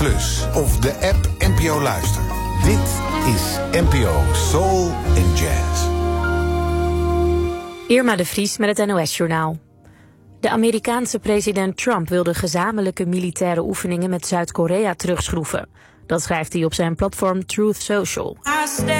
Plus of de app NPO Luister. Dit is NPO Soul and Jazz. Irma de Vries met het NOS-journaal. De Amerikaanse president Trump wil de gezamenlijke militaire oefeningen met Zuid-Korea terugschroeven. Dat schrijft hij op zijn platform Truth Social.